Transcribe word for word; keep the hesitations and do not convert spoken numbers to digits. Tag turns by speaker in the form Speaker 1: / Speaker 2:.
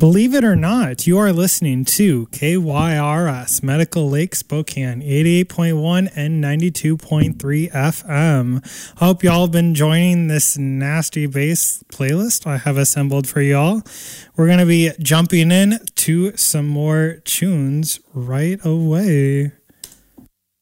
Speaker 1: Believe it or not, you are listening to K Y R S Medical Lake Spokane, eighty-eight point one and ninety-two point three F M. Hope y'all have been enjoying this nasty bass playlist I have assembled for y'all. We're going to be jumping in to some more tunes right away.